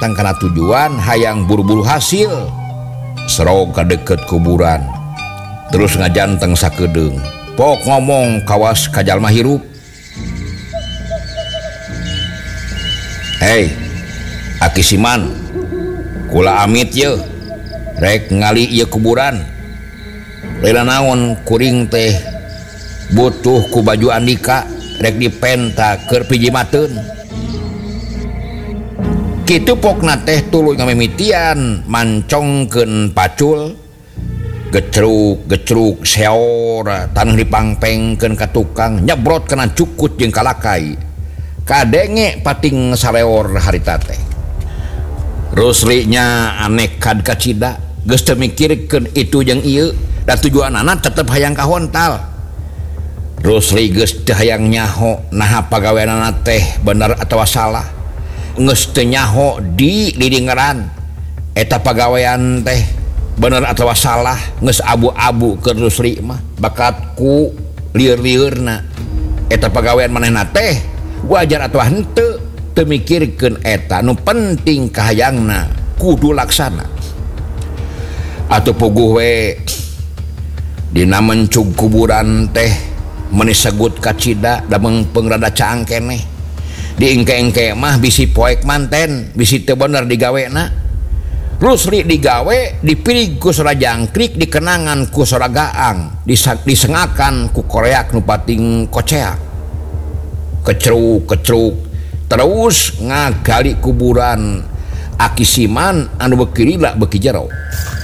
datang karena tujuan hayang buru-buru hasil serog ke deket kuburan terus ngajanteng sakedeng pok ngomong kawas kajalma hirup. Hei Aki Siman kula amit ye rek ngali ieu kuburan lila naon kuring teh butuh ku baju Andika rek dipenta keur pijimateun kitu pokna teh tuluy ngamimitian mancongkeun pacul gecruk seor taneuh dipangpengkeun ka tukang nyebrot kana cukut jeung kalakai kadenge pating sareor harita teh Rusli-nya aneh kad kacida geus teu mikirkeun itu jeung ieu da tujuanna tetep hayang kahontal. Rusli geus teu hayang nyaho naha pagaweanna teh bener atawa salah geus teu nyaho di didingeran eta pagawean teh bener atawa salah geus abu-abu keur Rusli mah bakat ku lieur-lieurna eta pagawean manehna teh wajar atawa henteu teu mikirkeun eta nu penting kahayangna kudu laksana atuh puguh we dina mencug kuburan teh meuni segut kacida da meungpeung rada caang keneh diengke-engke mah bisi poek manten bisi teu bener digawena. Rusli digawe dipirig ku sora jangkrik dikenangan ku sora gaang disengakan ku koreak nu pating koceak kecruk terus ngagali kuburan Aki Siman anu beuki lila beuki jero.